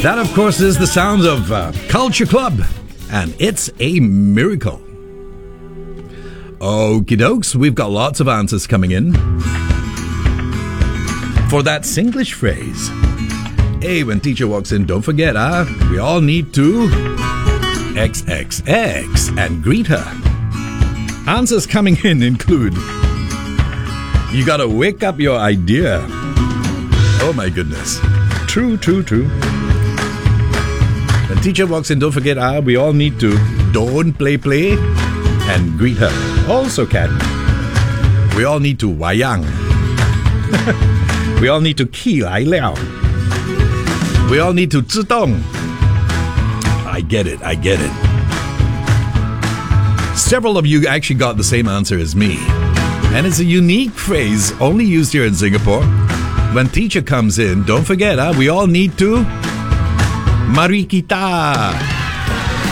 That, of course, is the sound of Culture Club, and It's a Miracle. Okie dokes, we've got lots of answers coming in for that Singlish phrase. Hey, when teacher walks in, don't forget, we all need to XXX and greet her. Answers coming in include, you gotta wake up your idea. Oh my goodness. True. When teacher walks in, don't forget, we all need to don't play and greet her. Also can. We all need to wayang. We all need to ki lai liao. We all need to zidong. I get it. Several of you actually got the same answer as me. And it's a unique phrase only used here in Singapore. When teacher comes in, don't forget, we all need to Mari kita.